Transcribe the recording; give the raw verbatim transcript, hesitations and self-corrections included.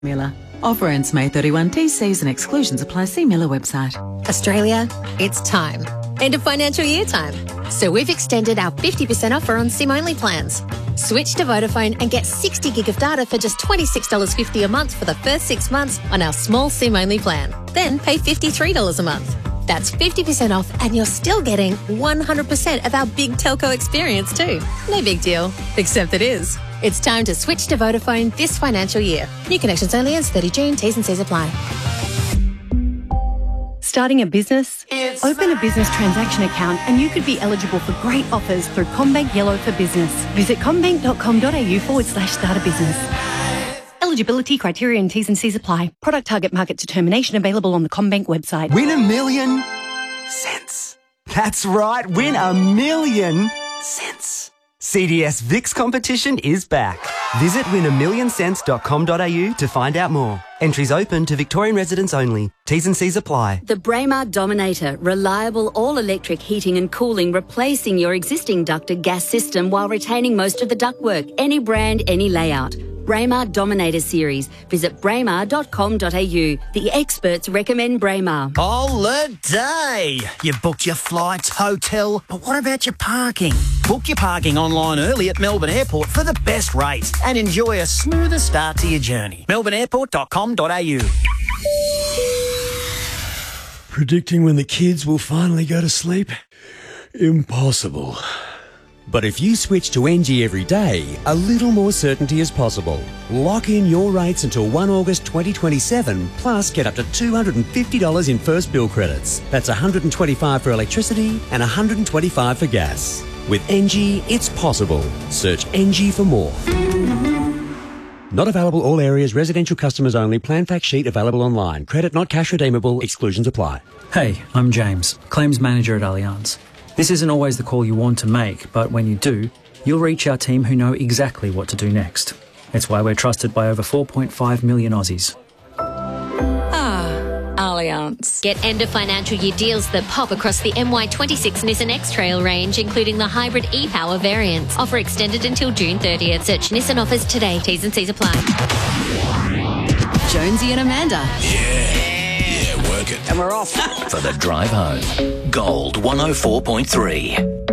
Miller. Offer ends May thirty-first. T Cs and exclusions apply. See Miller website. Australia, it's time. End of financial year time. So we've extended our fifty percent offer on SIM-only plans. Switch to Vodafone and get sixty gig of data for just twenty-six dollars fifty a month for the first six months on our small SIM-only plan. Then pay fifty-three dollars a month. That's fifty percent off and you're still getting one hundred percent of our big telco experience too. No big deal, except it is. It's time to switch to Vodafone this financial year. New connections only ends thirty June. T's and C's apply. Starting a business? It's Open a business transaction account and you could be eligible for great offers through CommBank Yellow for Business. Visit commbank.com.au forward slash start a business. Eligibility criteria and T's and C's apply. Product target market determination available on the CommBank website. Win a million cents. That's right, win a million cents. C D S Vix competition is back. Visit win a million cents dot com dot a u to find out more. Entries open to Victorian residents only. T's and C's apply. The Braemar Dominator, reliable all-electric heating and cooling, replacing your existing ducted gas system while retaining most of the ductwork. Any brand, any layout. Braemar Dominator series. Visit braemar dot com dot a u. The experts recommend Braemar. Holiday! You booked your flights, hotel, but what about your parking? Book your parking online early at Melbourne Airport for the best rates and enjoy a smoother start to your journey. melbourne airport dot com dot a u. Predicting when the kids will finally go to sleep? Impossible. But if you switch to N G every day, a little more certainty is possible. Lock in your rates until the first of August twenty twenty-seven, plus get up to two hundred fifty dollars in first bill credits. That's one hundred twenty-five dollars for electricity and one hundred twenty-five dollars for gas. With N G, it's possible. Search N G for more. Not available all areas, residential customers only. Plan fact sheet available online. Credit not cash redeemable. Exclusions apply. Hey, I'm James, Claims Manager at Allianz. This isn't always the call you want to make, but when you do, you'll reach our team who know exactly what to do next. It's why we're trusted by over four point five million Aussies. Ah, Allianz. Get end of financial year deals that pop across the M Y twenty-six Nissan X-Trail range, including the hybrid e-Power variants. Offer extended until June thirtieth. Search Nissan offers today. T's and C's apply. Jonesy and Amanda. Yeah. Yeah, work it. And we're off for the drive home. Gold one oh four point three.